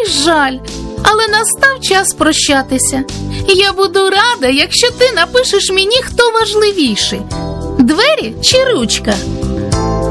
жаль, але настав час прощатися. Я буду рада, якщо ти напишеш мені, хто важливіший – двері чи ручка.